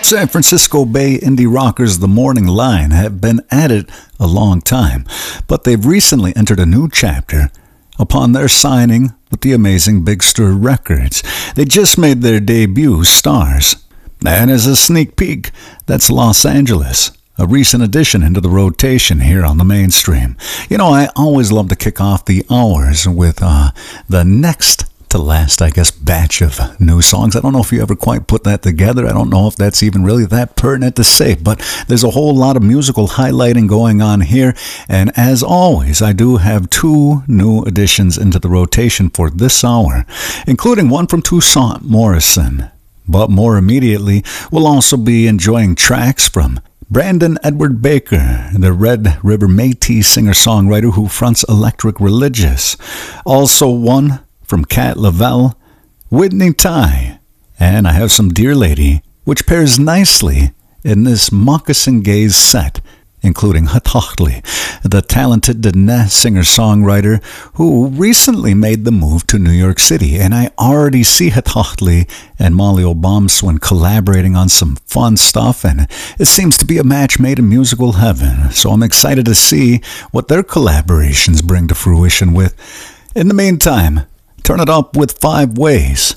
San Francisco Bay indie rockers The Morning Line have been at it a long time, but they've recently entered a new chapter upon their signing with the amazing Big Stir Records. They just made their debut, Stars. And as a sneak peek, that's Los Angeles, a recent addition into the rotation here on the mainstream. You know, I always love to kick off the hours with the next to last, I guess, batch of new songs. I don't know if you ever quite put that together. I don't know if that's even really that pertinent to say, but there's a whole lot of musical highlighting going on here. And as always, I do have two new additions into the rotation for this hour, including one from Toussaint Morrison. But more immediately, we'll also be enjoying tracks from Brandon Edward Baker, the Red River Métis singer-songwriter who fronts Electric Religious. Also one from Cat Lavelle, Whitney Ty, and I have some Dear Lady, which pairs nicely in this Moccasin Gaze set, including Hatochtli, the talented Diné singer-songwriter who recently made the move to New York City, and I already see Hatochtli and Molly Obamswin collaborating on some fun stuff, and it seems to be a match made in musical heaven, so I'm excited to see what their collaborations bring to fruition with. In the meantime, turn it up with 5 Ways,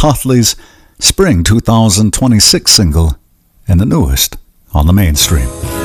Hatochtli's Spring 2026 single, and the newest on the mainstream.